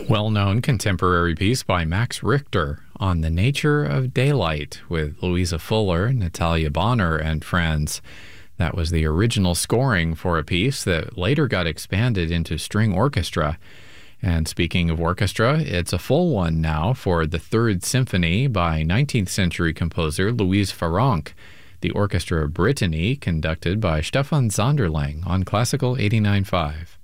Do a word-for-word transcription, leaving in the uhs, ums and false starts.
Well-known contemporary piece by Max Richter on the nature of daylight with Louisa Fuller, Natalia Bonner, and friends. That was the original scoring for a piece that later got expanded into string orchestra. And speaking of orchestra, it's a full one now for the Third Symphony by nineteenth century composer Louise Farrenc. The Orchestra of Brittany, conducted by Stefan Zonderling on Classical eighty-nine point five.